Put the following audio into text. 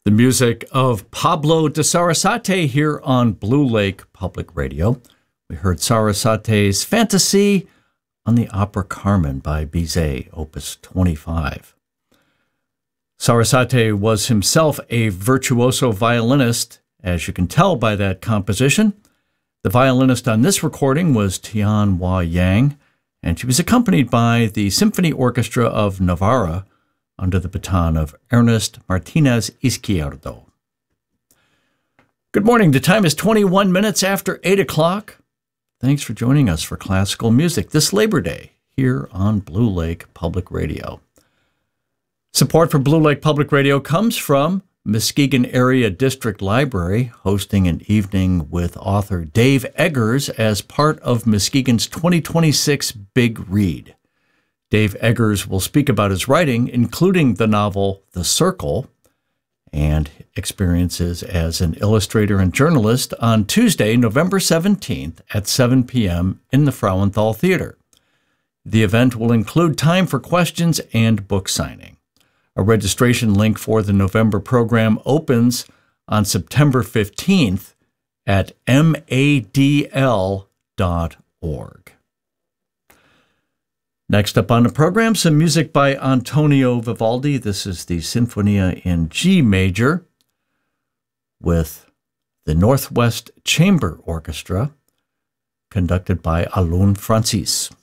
The music of Pablo de Sarasate here on Blue Lake Public Radio. We heard Sarasate's Fantasy on the opera Carmen by Bizet, Opus 25. Sarasate was himself a virtuoso violinist, as you can tell by that composition. The violinist on this recording was Tian-Hua Yang, and she was accompanied by the Symphony Orchestra of Navarra under the baton of Ernest Martinez Izquierdo. Good morning. The time is 21 minutes after 8 o'clock. Thanks for joining us for classical music this Labor Day here on Blue Lake Public Radio. Support for Blue Lake Public Radio comes from Muskegon Area District Library, hosting an evening with author Dave Eggers as part of Muskegon's 2026 Big Read. Dave Eggers will speak about his writing, including the novel The Circle, and experiences as an illustrator and journalist on Tuesday, November 17th at 7 p.m. in the Frauenthal Theater. The event will include time for questions and book signing. A registration link for the November program opens on September 15th at madl.org. Next up on the program, some music by Antonio Vivaldi. This is the Sinfonia in G major with the Northwest Chamber Orchestra, conducted by Alun Francis.